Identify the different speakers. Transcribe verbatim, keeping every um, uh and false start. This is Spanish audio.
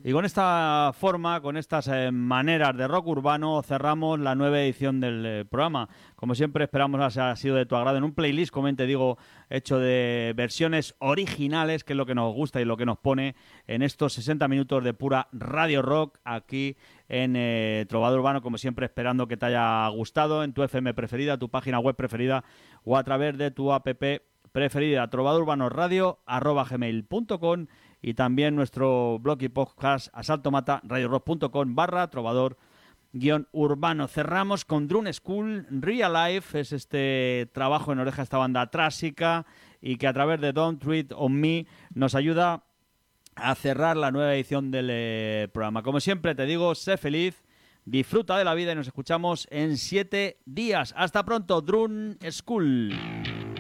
Speaker 1: Y con esta forma, con estas eh, maneras de rock urbano, cerramos la nueva edición del eh, programa. Como siempre, esperamos que haya sido de tu agrado en un playlist, como te digo, hecho de versiones originales, que es lo que nos gusta y lo que nos pone en estos sesenta minutos de pura radio rock aquí en eh, Trovador Urbano, como siempre, esperando que te haya gustado en tu F M preferida, tu página web preferida o a través de tu app preferida, trovador urbano radio arroba gmail punto com, y también nuestro blog y podcast asaltomata radio rock punto com barra trovador guión urbano. Cerramos con Drone School Real Life, es este trabajo en oreja, esta banda trásica, y que a través de Don't Treat on Me nos ayuda a cerrar la nueva edición del eh, programa. Como siempre te digo, sé feliz, disfruta de la vida y nos escuchamos en siete días. Hasta pronto, Drone School.